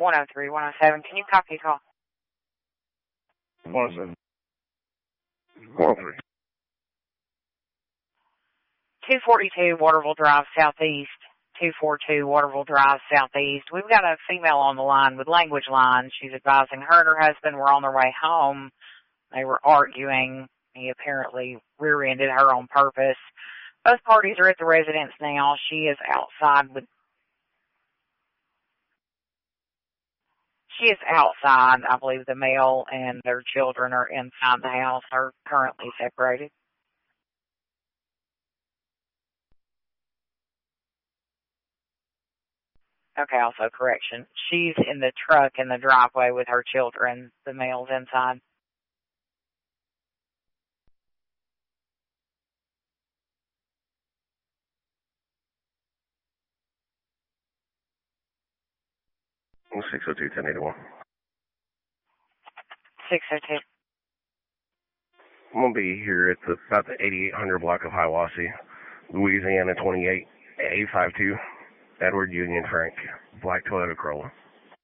103, 107. Can you copy a call? 107. 103. 242 Waterville Drive Southeast. 242 Waterville Drive Southeast. We've got a female on the line with language lines. She's advising her and her husband were on their way home. They were arguing. He apparently rear-ended her on purpose. Both parties are at the residence now. She is outside. I believe the male and their children are inside the house. They're currently separated. Okay, also correction. She's in the truck in the driveway with her children. The male's inside. Oh, 602, 1081. 602. I'm going to be here at about the 8800 block of Hiawassee, Louisiana 28, A52, Edward Union Frank, black Toyota Corolla.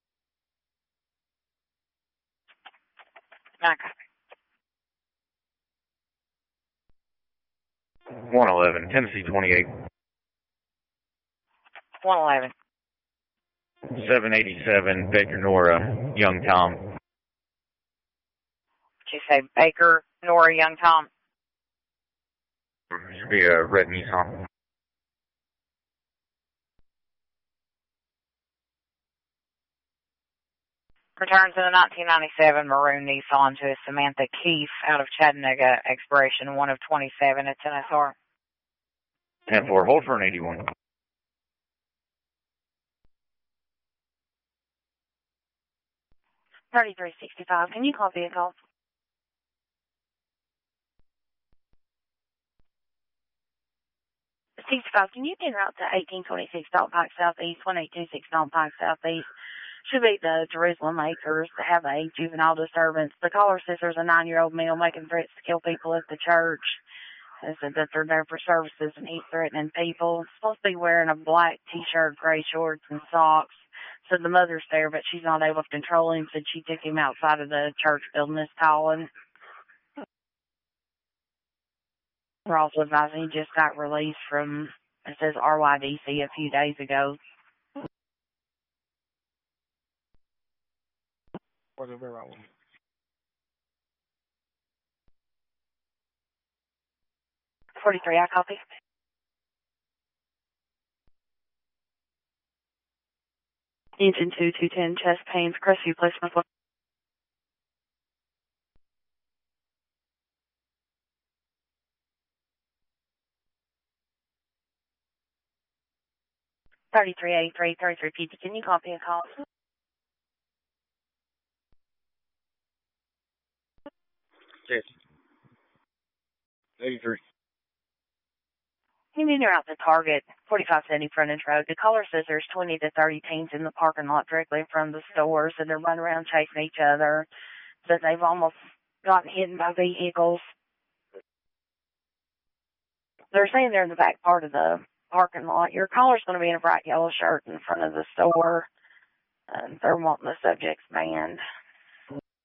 Okay. 111, Tennessee 28. 111. 787, Baker Nora, Young Tom. Did you say Baker, Nora, Young Tom? Should be a red Nissan. Returns in the 1997 maroon Nissan to a Samantha Keefe out of Chattanooga, expiration 1 of 27. It's an SR. 10-4, hold for an 81. 3365. Can you call vehicle? Can you en route to 1826 Dalton Pike Southeast, 1826 Dalton Pike Southeast? Should be the Jerusalem Acres that have a juvenile disturbance. The caller says there's a 9-year-old male making threats to kill people at the church. They said that they're there for services and he's threatening people. Supposed to be wearing a black t-shirt, gray shorts, and socks. Said the mother's there, but she's not able to control him. Said she took him outside of the church building this calling. We're also advising he just got released from, it says RYDC a few days ago. Whatever I want. I copy. Engine 210, chest pains, crescent placement. $33.83, Can you copy a call? Yes. 83. You mean you're out to Target, 4570 Frontage Road. The caller says there's 20 to 30 teens in the parking lot directly from the stores, and they're running around chasing each other. That they've almost gotten hit by vehicles. They're saying they're in the back part of the parking lot. Your caller's going to be in a bright yellow shirt in front of the store. They're wanting the subjects banned.